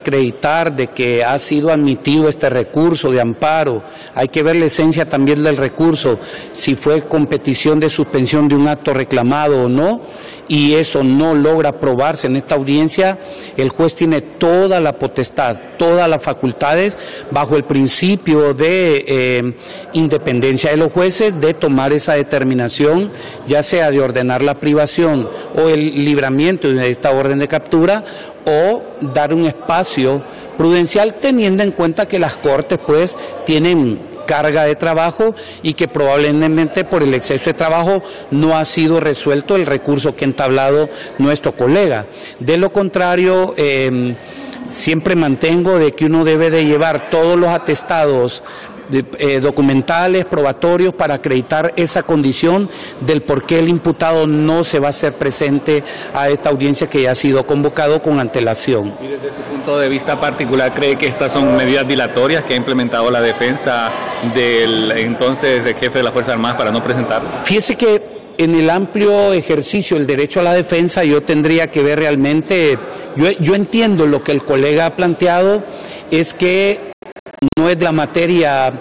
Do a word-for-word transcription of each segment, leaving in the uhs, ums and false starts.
acreditar de que ha sido admitido este recurso de amparo, hay que ver la esencia también del recurso, si fue con petición de suspensión de un acto reclamado o no, y eso no logra aprobarse en esta audiencia, el juez tiene toda la potestad, todas las facultades, bajo el principio de eh, independencia de los jueces, de tomar esa determinación, ya sea de ordenar la privación o el libramiento de esta orden de captura, o dar un espacio prudencial teniendo en cuenta que las cortes pues tienen carga de trabajo y que probablemente por el exceso de trabajo no ha sido resuelto el recurso que ha entablado nuestro colega. De lo contrario, eh, siempre mantengo de que uno debe de llevar todos los atestados De, eh, documentales, probatorios, para acreditar esa condición del por qué el imputado no se va a hacer presente a esta audiencia que ya ha sido convocado con antelación. Y desde su punto de vista particular, ¿cree que estas son medidas dilatorias que ha implementado la defensa del entonces jefe de las Fuerzas Armadas para no presentar? Fíjese que en el amplio ejercicio del derecho a la defensa yo tendría que ver realmente, yo, yo entiendo lo que el colega ha planteado, es que no es de la materia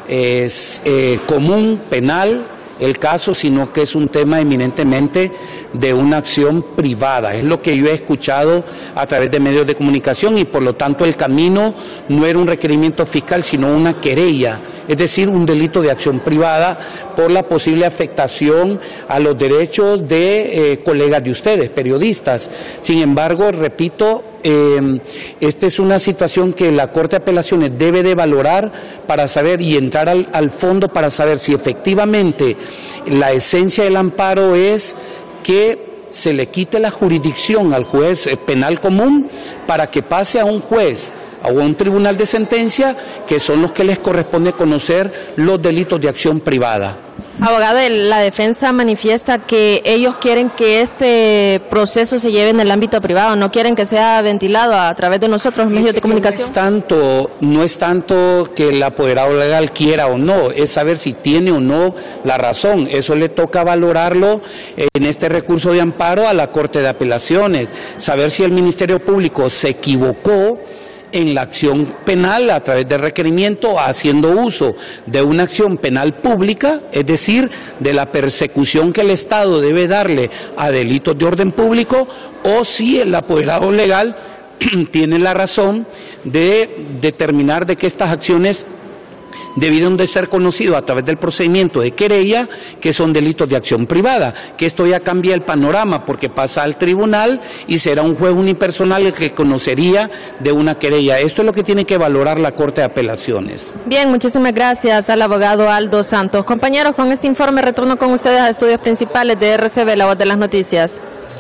es, eh, común, penal, el caso, sino que es un tema eminentemente de una acción privada. Es lo que yo he escuchado a través de medios de comunicación y por lo tanto el camino no era un requerimiento fiscal, sino una querella, es decir, un delito de acción privada por la posible afectación a los derechos de eh, colegas de ustedes, periodistas. Sin embargo, repito, Eh, esta es una situación que la Corte de Apelaciones debe de valorar para saber y entrar al, al fondo para saber si efectivamente la esencia del amparo es que se le quite la jurisdicción al juez penal común para que pase a un juez o a un tribunal de sentencia, que son los que les corresponde conocer los delitos de acción privada. Abogado, la defensa manifiesta que ellos quieren que este proceso se lleve en el ámbito privado, no quieren que sea ventilado a través de nosotros, medios de comunicación. No es tanto, no es tanto que el apoderado legal quiera o no, es saber si tiene o no la razón. Eso le toca valorarlo en este recurso de amparo a la Corte de Apelaciones, saber si el Ministerio Público se equivocó en la acción penal a través de requerimiento, haciendo uso de una acción penal pública, es decir, de la persecución que el Estado debe darle a delitos de orden público, o si el apoderado legal tiene la razón de determinar de que estas acciones debieron de ser conocidos a través del procedimiento de querella, que son delitos de acción privada, que esto ya cambia el panorama porque pasa al tribunal y será un juez unipersonal el que conocería de una querella. Esto es lo que tiene que valorar la Corte de Apelaciones. Bien, muchísimas gracias al abogado Aldo Santos. Compañeros, con este informe retorno con ustedes a estudios principales de R C B, la voz de las noticias.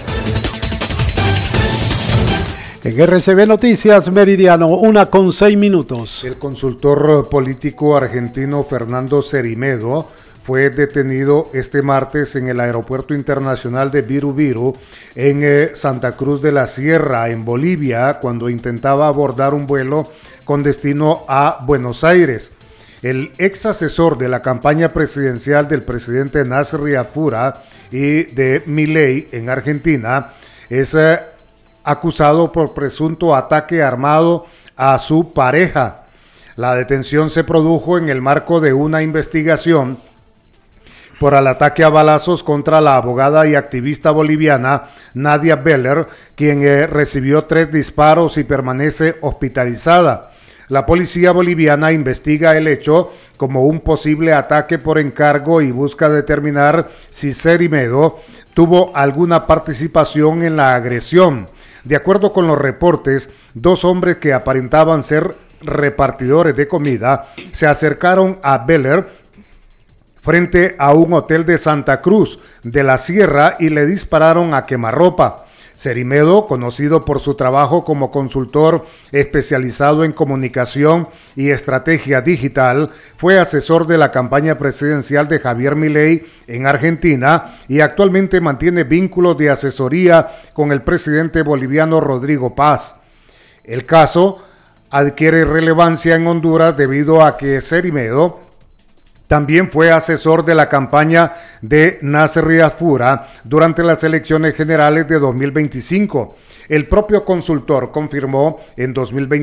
En R C B Noticias Meridiano, una con seis minutos. El consultor político argentino Fernando Cerimedo fue detenido este martes en el Aeropuerto Internacional de Viru Viru, en eh, Santa Cruz de la Sierra, en Bolivia, cuando intentaba abordar un vuelo con destino a Buenos Aires. El ex asesor de la campaña presidencial del presidente Nasri Afura y de Milei en Argentina es eh, acusado por presunto ataque armado a su pareja. La detención se produjo en el marco de una investigación por el ataque a balazos contra la abogada y activista boliviana Nadia Beller, quien eh, recibió tres disparos y permanece hospitalizada. La policía boliviana investiga el hecho como un posible ataque por encargo y busca determinar si Cerimedo tuvo alguna participación en la agresión. De acuerdo con los reportes, dos hombres que aparentaban ser repartidores de comida se acercaron a Beller frente a un hotel de Santa Cruz de la Sierra y le dispararon a quemarropa. Cerimedo, conocido por su trabajo como consultor especializado en comunicación y estrategia digital, fue asesor de la campaña presidencial de Javier Milei en Argentina y actualmente mantiene vínculos de asesoría con el presidente boliviano Rodrigo Paz. El caso adquiere relevancia en Honduras debido a que Cerimedo también fue asesor de la campaña de Nasri Afura durante las elecciones generales de dos mil veinticinco. El propio consultor confirmó en dos mil veinte